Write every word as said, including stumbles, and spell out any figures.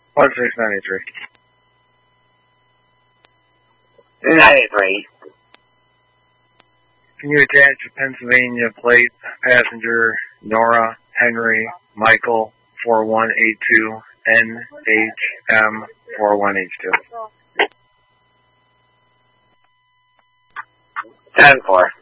one six ninety-three. ninety-three. Can you attach a Pennsylvania plate, passenger Nora Henry Michael four one eight two N H M four one H two? ten four.